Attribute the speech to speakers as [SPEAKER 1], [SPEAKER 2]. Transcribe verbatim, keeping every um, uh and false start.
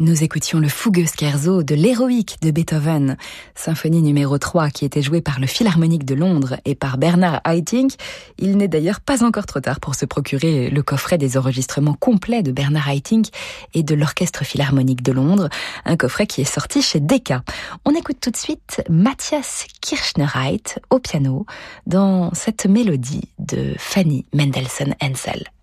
[SPEAKER 1] Nous écoutions le fougueux scherzo de l'Héroïque de Beethoven, symphonie numéro trois qui était jouée par le Philharmonique de Londres et par Bernard Haitink. Il n'est d'ailleurs pas encore trop tard pour se procurer le coffret des enregistrements complets de Bernard Haitink et de l'Orchestre Philharmonique de Londres, un coffret qui est sorti chez Decca. On écoute tout de suite Matthias Kirchner-Reit au piano dans cette mélodie de Fanny Mendelssohn-Hensel.